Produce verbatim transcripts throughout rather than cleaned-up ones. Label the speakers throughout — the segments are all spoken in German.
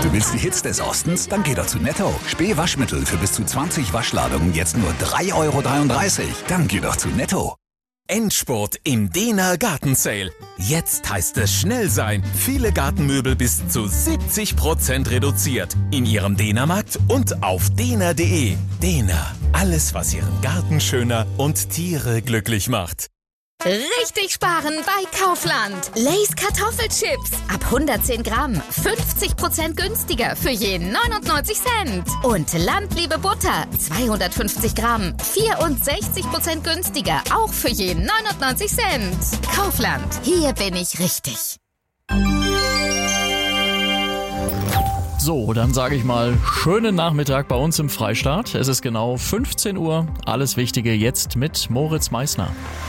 Speaker 1: Du willst die Hits des Ostens? Dann geh doch zu Netto. Spee-Waschmittel für bis zu zwanzig Waschladungen jetzt nur drei Euro dreiunddreißig. Dann geh doch zu Netto.
Speaker 2: Endspurt im Dehner Gartensale. Jetzt heißt es schnell sein. Viele Gartenmöbel bis zu siebzig Prozent reduziert. In Ihrem Dehnermarkt und auf dehner punkt de. Dehner. Alles, was Ihren Garten schöner und Tiere glücklich macht.
Speaker 3: Richtig sparen bei Kaufland. Lay's Kartoffelchips. Ab hundertzehn Gramm. fünfzig Prozent günstiger für je neunundneunzig Cent. Und Landliebe Butter. zweihundertfünfzig Gramm. vierundsechzig Prozent günstiger. Auch für je neunundneunzig Cent. Kaufland. Hier bin ich richtig.
Speaker 4: So, dann sage ich mal, schönen Nachmittag bei uns im Freistaat. Es ist genau fünfzehn Uhr. Alles Wichtige jetzt mit Moritz Meissner.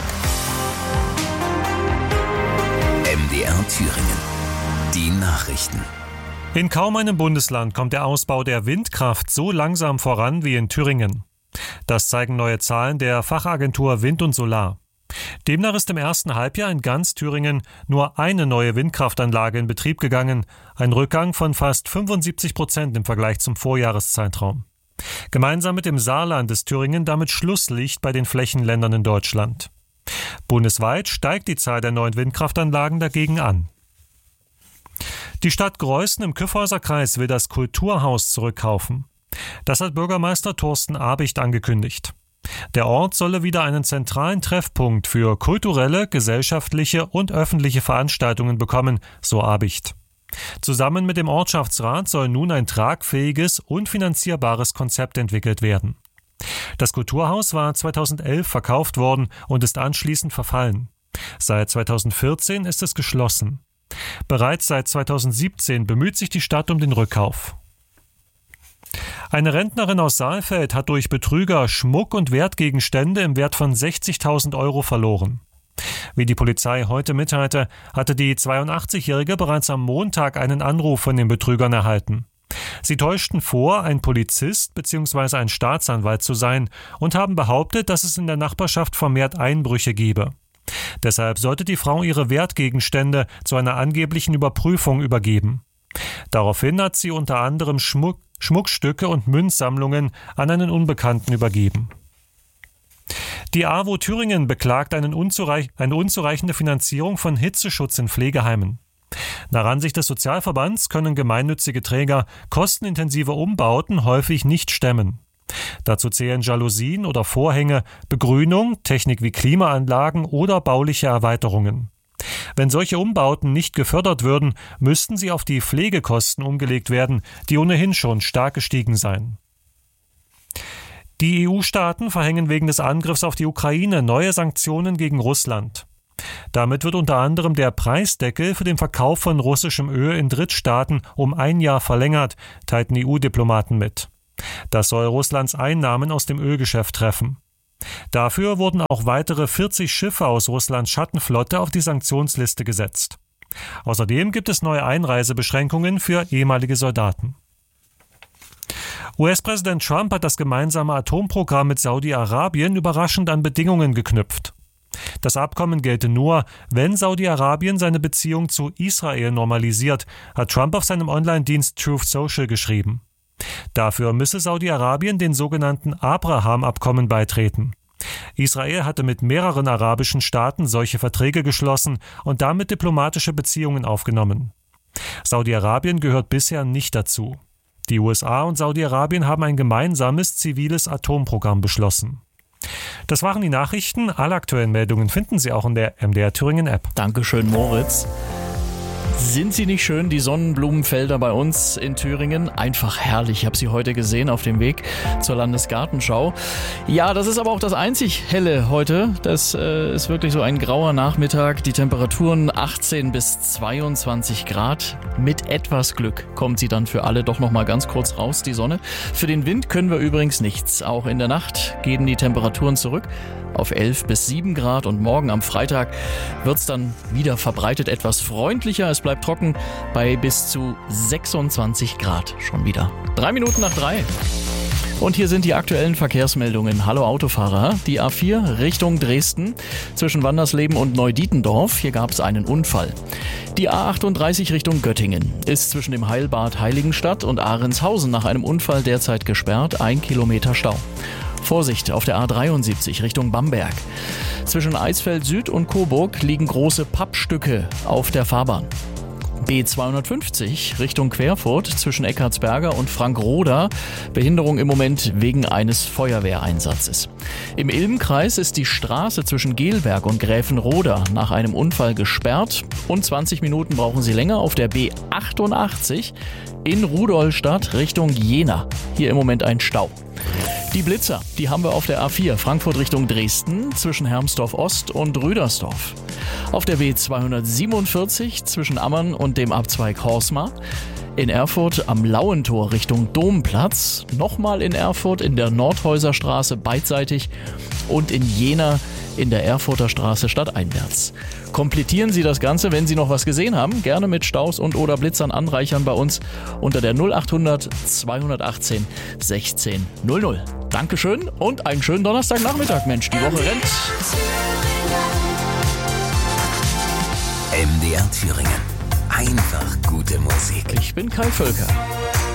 Speaker 1: M D R Thüringen. Die Nachrichten.
Speaker 5: In kaum einem Bundesland kommt der Ausbau der Windkraft so langsam voran wie in Thüringen. Das zeigen neue Zahlen der Fachagentur Wind und Solar. Demnach ist im ersten Halbjahr in ganz Thüringen nur eine neue Windkraftanlage in Betrieb gegangen, ein Rückgang von fast fünfundsiebzig Prozent im Vergleich zum Vorjahreszeitraum. Gemeinsam mit dem Saarland ist Thüringen damit Schlusslicht bei den Flächenländern in Deutschland. Bundesweit steigt die Zahl der neuen Windkraftanlagen dagegen an. Die Stadt Greußen im Kyffhäuser-Kreis will das Kulturhaus zurückkaufen. Das hat Bürgermeister Thorsten Abicht angekündigt. Der Ort solle wieder einen zentralen Treffpunkt für kulturelle, gesellschaftliche und öffentliche Veranstaltungen bekommen, so Abicht. Zusammen mit dem Ortschaftsrat soll nun ein tragfähiges und finanzierbares Konzept entwickelt werden. Das Kulturhaus war zweitausendelf verkauft worden und ist anschließend verfallen. Seit zweitausendvierzehn ist es geschlossen. Bereits seit zweitausendsiebzehn bemüht sich die Stadt um den Rückkauf. Eine Rentnerin aus Saalfeld hat durch Betrüger Schmuck und Wertgegenstände im Wert von sechzigtausend Euro verloren. Wie die Polizei heute mitteilte, hatte die zweiundachtzigjährige bereits am Montag einen Anruf von den Betrügern erhalten. Sie täuschten vor, ein Polizist bzw. ein Staatsanwalt zu sein und haben behauptet, dass es in der Nachbarschaft vermehrt Einbrüche gebe. Deshalb sollte die Frau ihre Wertgegenstände zu einer angeblichen Überprüfung übergeben. Daraufhin hat sie unter anderem Schmuck, Schmuckstücke und Münzsammlungen an einen Unbekannten übergeben. Die A W O Thüringen beklagt einen unzureich- eine unzureichende Finanzierung von Hitzeschutz in Pflegeheimen. Nach Ansicht des Sozialverbands können gemeinnützige Träger kostenintensive Umbauten häufig nicht stemmen. Dazu zählen Jalousien oder Vorhänge, Begrünung, Technik wie Klimaanlagen oder bauliche Erweiterungen. Wenn solche Umbauten nicht gefördert würden, müssten sie auf die Pflegekosten umgelegt werden, die ohnehin schon stark gestiegen seien. Die E U-Staaten verhängen wegen des Angriffs auf die Ukraine neue Sanktionen gegen Russland. Damit wird unter anderem der Preisdeckel für den Verkauf von russischem Öl in Drittstaaten um ein Jahr verlängert, teilten E U-Diplomaten mit. Das soll Russlands Einnahmen aus dem Ölgeschäft treffen. Dafür wurden auch weitere vierzig Schiffe aus Russlands Schattenflotte auf die Sanktionsliste gesetzt. Außerdem gibt es neue Einreisebeschränkungen für ehemalige Soldaten. U S-Präsident Trump hat das gemeinsame Atomprogramm mit Saudi-Arabien überraschend an Bedingungen geknüpft. Das Abkommen gelte nur, wenn Saudi-Arabien seine Beziehung zu Israel normalisiert, hat Trump auf seinem Online-Dienst Truth Social geschrieben. Dafür müsse Saudi-Arabien den sogenannten Abraham-Abkommen beitreten. Israel hatte mit mehreren arabischen Staaten solche Verträge geschlossen und damit diplomatische Beziehungen aufgenommen. Saudi-Arabien gehört bisher nicht dazu. Die U S A und Saudi-Arabien haben ein gemeinsames ziviles Atomprogramm beschlossen. Das waren die Nachrichten. Alle aktuellen Meldungen finden Sie auch in der M D R Thüringen App.
Speaker 4: Dankeschön, Moritz. Sind sie nicht schön, die Sonnenblumenfelder bei uns in Thüringen? Einfach herrlich. Ich habe sie heute gesehen auf dem Weg zur Landesgartenschau. Ja, das ist aber auch das einzig Helle heute. Das äh, ist wirklich so ein grauer Nachmittag. Die Temperaturen achtzehn bis zweiundzwanzig Grad. Mit etwas Glück kommt sie dann für alle doch noch mal ganz kurz raus, die Sonne. Für den Wind können wir übrigens nichts. Auch in der Nacht gehen die Temperaturen zurück auf elf bis sieben Grad und morgen am Freitag wird es dann wieder verbreitet etwas freundlicher. Es bleibt trocken bei bis zu sechsundzwanzig Grad schon wieder. Drei Minuten nach drei. Und hier sind die aktuellen Verkehrsmeldungen. Hallo Autofahrer. Die A vier Richtung Dresden zwischen Wandersleben und Neudietendorf. Hier gab es einen Unfall. Die A achtunddreißig Richtung Göttingen ist zwischen dem Heilbad Heiligenstadt und Ahrenshausen nach einem Unfall derzeit gesperrt. Ein Kilometer Stau. Vorsicht auf der A dreiundsiebzig Richtung Bamberg. Zwischen Eisfeld Süd und Coburg liegen große Pappstücke auf der Fahrbahn. B zweihundertfünfzig Richtung Querfurt zwischen Eckartsberger und Frankroda. Behinderung im Moment wegen eines Feuerwehreinsatzes. Im Ilm-Kreis ist die Straße zwischen Gelberg und Gräfenroda nach einem Unfall gesperrt. Und zwanzig Minuten brauchen Sie länger auf der B achtundachtzig in Rudolstadt Richtung Jena. Hier im Moment ein Stau. Die Blitzer, die haben wir auf der A vier Frankfurt Richtung Dresden zwischen Hermsdorf Ost und Rüdersdorf. Auf der B zweihundertsiebenundvierzig zwischen Ammern und dem Abzweig Horsma. In Erfurt am Lauentor Richtung Domplatz. Nochmal in Erfurt in der Nordhäuserstraße beidseitig. Und in Jena in der Erfurter Straße stadteinwärts. Komplettieren Sie das Ganze, wenn Sie noch was gesehen haben. Gerne mit Staus und oder Blitzern anreichern bei uns unter der null achthundert zweihundertachtzehn sechzehn null null. Dankeschön und einen schönen Donnerstagnachmittag, Mensch. Die Woche rennt.
Speaker 1: M D R Thüringen. Einfach gute Musik.
Speaker 4: Ich bin Kai Völker.